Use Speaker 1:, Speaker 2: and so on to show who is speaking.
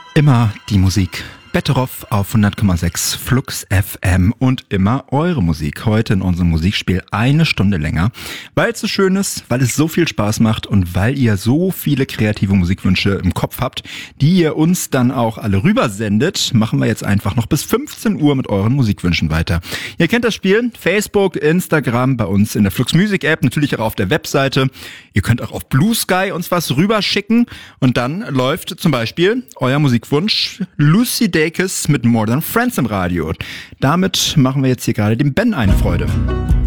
Speaker 1: Immer die Musik. Betteroff auf 100,6 Flux FM und immer eure Musik. Heute in unserem Musikspiel 1 Stunde länger, weil es so schön ist, weil es so viel Spaß macht und weil ihr so viele kreative Musikwünsche im Kopf habt, die ihr uns dann auch alle rübersendet, machen wir jetzt einfach noch bis 15 Uhr mit euren Musikwünschen weiter. Ihr kennt das Spiel, Facebook, Instagram, bei uns in der Flux Music App, natürlich auch auf der Webseite. Ihr könnt auch auf Blue Sky uns was rüberschicken und dann läuft zum Beispiel euer Musikwunsch Lucy Dacus mit More Than Friends im Radio. Damit machen wir jetzt hier gerade dem Ben eine Freude.